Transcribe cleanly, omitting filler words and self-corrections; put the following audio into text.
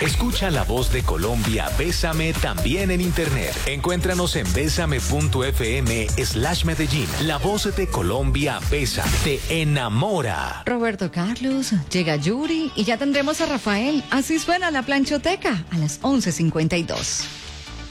Escucha la voz de Colombia, Bésame, también en internet. Encuéntranos en besame.fm/Medellín. La voz de Colombia, Bésame, te enamora. Roberto Carlos, llega Yuri y ya tendremos a Rafael. Así suena la planchoteca a las 11:52.